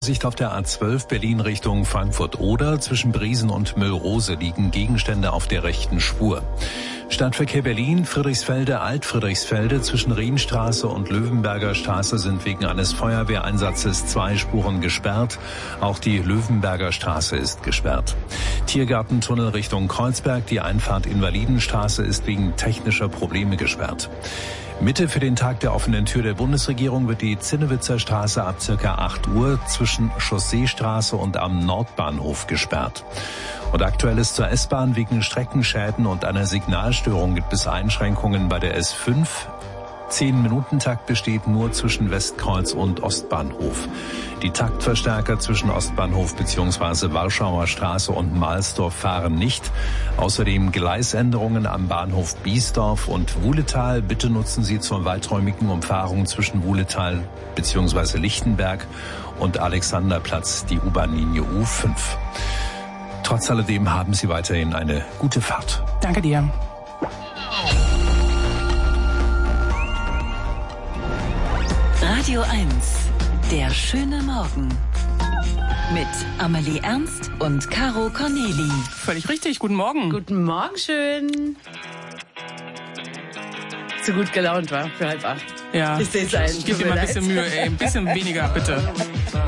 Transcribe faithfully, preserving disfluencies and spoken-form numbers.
Sicht auf der A zwölf Berlin Richtung Frankfurt-Oder. Zwischen Briesen und Müllrose liegen Gegenstände auf der rechten Spur. Stadtverkehr Berlin, Friedrichsfelde, Alt-Friedrichsfelde. Zwischen Rienstraße und Löwenberger Straße sind wegen eines Feuerwehreinsatzes zwei Spuren gesperrt. Auch die Löwenberger Straße ist gesperrt. Tiergartentunnel Richtung Kreuzberg. Die Einfahrt Invalidenstraße ist wegen technischer Probleme gesperrt. Mitte für den Tag der offenen Tür der Bundesregierung wird die Zinnewitzer Straße ab circa acht Uhr zwischen Chausseestraße und am Nordbahnhof gesperrt. Und Aktuelles zur S-Bahn: wegen Streckenschäden und einer Signalstörung gibt es Einschränkungen bei der S fünf. Zehn-Minuten-Takt besteht nur zwischen Westkreuz und Ostbahnhof. Die Taktverstärker zwischen Ostbahnhof bzw. Warschauer Straße und Mahlsdorf fahren nicht. Außerdem Gleisänderungen am Bahnhof Biesdorf und Wuhletal. Bitte nutzen Sie zur weiträumigen Umfahrung zwischen Wuhletal bzw. Lichtenberg und Alexanderplatz die U-Bahn-Linie U fünf. Trotz alledem haben Sie weiterhin eine gute Fahrt. Danke dir. Radio eins, der schöne Morgen. Mit Amelie Ernst und Caro Corneli. Völlig richtig, guten Morgen. Guten Morgen, schön. So gut gelaunt war für halb acht. Ja, ich sehe es ein. Ich gebe dir mal ein bisschen Mühe, ey. Ein bisschen weniger, bitte.